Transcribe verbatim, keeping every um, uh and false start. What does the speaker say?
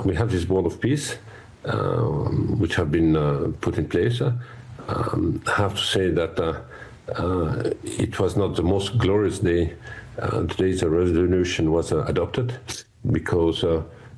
we have this board of peace, um, which have been uh, put in place. Um, I have to say that uh, uh, it was not the most glorious day, uh, the day the resolution was uh, adopted, because uh,